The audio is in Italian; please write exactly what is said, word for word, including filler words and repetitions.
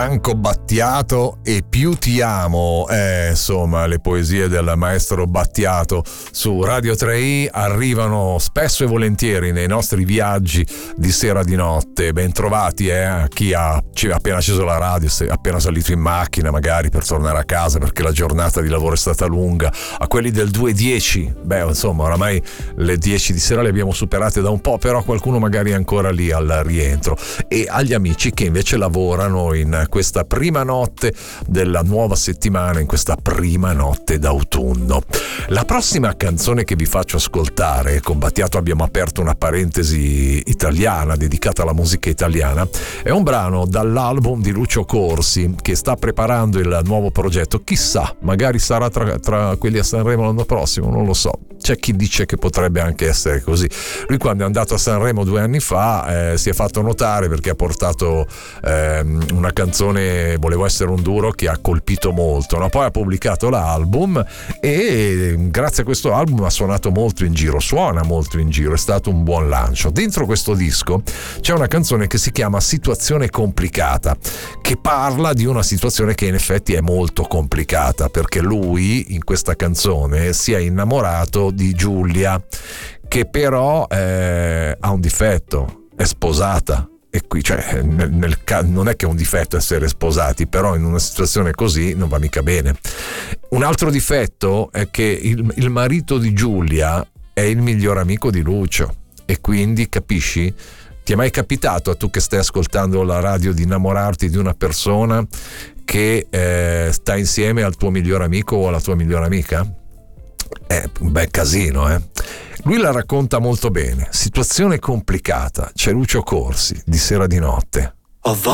Franco Battiato e Più ti amo, eh, insomma le poesie del maestro Battiato su Radio tre i arrivano spesso e volentieri nei nostri viaggi di sera di notte. Ben trovati eh, a chi ha ci ha appena acceso la radio, è appena salito in macchina magari per tornare a casa perché la giornata di lavoro è stata lunga, a quelli del due dieci, beh insomma oramai le dieci di sera le abbiamo superate da un po', però qualcuno magari è ancora lì al rientro, e agli amici che invece lavorano in questa prima notte della nuova settimana, in questa prima notte d'autunno. La prossima canzone che vi faccio ascoltare, con Battiato abbiamo aperto una parentesi italiana dedicata alla musica italiana, è un brano dall'album di Lucio Corsi che sta preparando il nuovo progetto, chissà, magari sarà tra, tra quelli a Sanremo l'anno prossimo, non lo so. C'è chi dice che potrebbe anche essere così. Lui quando è andato a Sanremo due anni fa eh, si è fatto notare perché ha portato ehm, una canzone, Volevo essere un duro, che ha colpito molto, no? Poi ha pubblicato l'album e grazie a questo album ha suonato molto in giro, suona molto in giro, è stato un buon lancio. Dentro questo disco c'è una canzone che si chiama Situazione complicata, che parla di una situazione che in effetti è molto complicata, perché lui in questa canzone si è innamorato di Giulia, che però eh, ha un difetto, è sposata. E qui, cioè, nel, nel, non è che è un difetto essere sposati, però in una situazione così non va mica bene. Un altro difetto è che il, il marito di Giulia è il miglior amico di Lucio, e quindi capisci? Ti è mai capitato, a tu che stai ascoltando la radio, di innamorarti di una persona che eh, sta insieme al tuo miglior amico o alla tua migliore amica? È un bel casino, eh? Lui la racconta molto bene. Situazione complicata. C'è Lucio Corsi di Sera di Notte. Ho